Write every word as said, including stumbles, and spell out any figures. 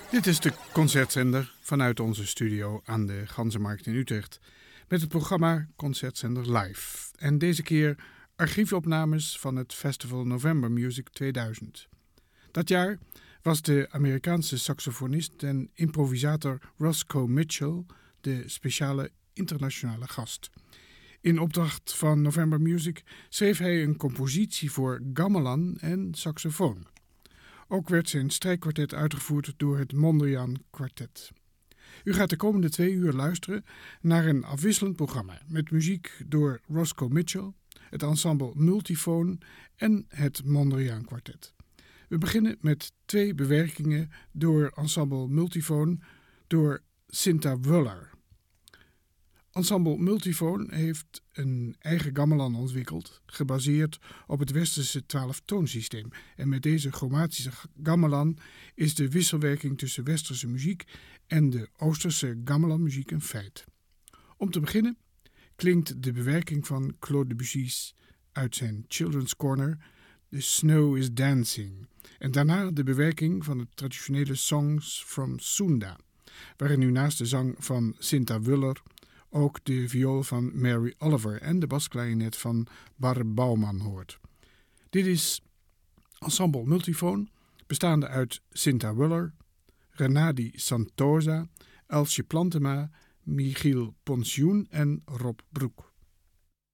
Dit is de concertzender vanuit onze studio aan de Ganzenmarkt in Utrecht met het programma Concertzender Live. En deze keer archiefopnames van het Festival November Music tweeduizend. Dat jaar was de Amerikaanse saxofonist en improvisator Roscoe Mitchell de speciale internationale gast. In opdracht van November Music schreef hij een compositie voor gamelan en saxofoon. Ook werd zijn strijkkwartet uitgevoerd door het Mondriaan Kwartet. U gaat de komende twee uur luisteren naar een afwisselend programma met muziek door Roscoe Mitchell, het ensemble Multifoon en het Mondriaan Kwartet. We beginnen met twee bewerkingen door ensemble Multifoon door Cinta Wuller. Ensemble Multifoon heeft een eigen gamelan ontwikkeld, gebaseerd op het westerse twaalftoonsysteem. En met deze chromatische gamelan is de wisselwerking tussen westerse muziek en de oosterse gamelanmuziek een feit. Om te beginnen klinkt de bewerking van Claude Debussy's uit zijn Children's Corner, The Snow is Dancing. En daarna de bewerking van het traditionele Songs from Sunda, waarin u naast de zang van Cinta Wuller ook de viool van Mary Oliver en de basklarinet van Bar Bouwman hoort. Dit is ensemble Multifoon, bestaande uit Cinta Wuller, Renadi Santosa, Elsje Plantema, Michiel Ponsjoen en Rob Broek.